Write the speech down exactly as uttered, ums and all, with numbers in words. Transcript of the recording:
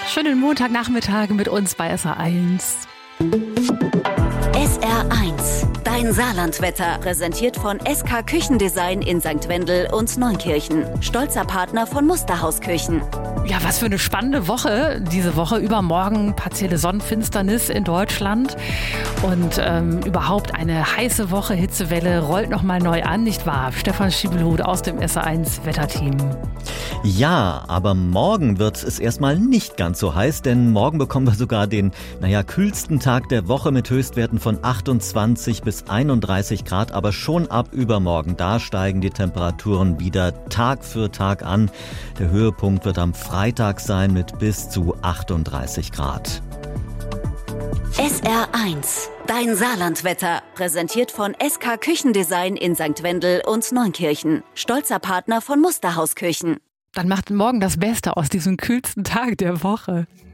Schönen Montagnachmittag mit uns bei S R eins. S R eins, dein Saarlandwetter, präsentiert von S K Küchendesign in Sankt Wendel und Neunkirchen. Stolzer Partner von Musterhaus Küchen. Ja, was für eine spannende Woche diese Woche. Übermorgen partielle Sonnenfinsternis in Deutschland und ähm, überhaupt eine heiße Woche. Hitzewelle rollt nochmal neu an, nicht wahr? Stefan Schiebelhut aus dem S R eins Wetterteam. Ja, aber morgen wird es erstmal nicht ganz so heiß, denn morgen bekommen wir sogar den, naja, kühlsten Tag der Woche mit Höchstwerten von achtundzwanzig bis einunddreißig Grad, aber schon ab übermorgen, da steigen die Temperaturen wieder Tag für Tag an. Der Höhepunkt wird am Freitag sein mit bis zu achtunddreißig Grad. S R eins, dein Saarlandwetter, präsentiert von S K Küchendesign in Sankt Wendel und Neunkirchen. Stolzer Partner von Musterhaus Küchen. Dann macht morgen das Beste aus diesem kühlsten Tag der Woche.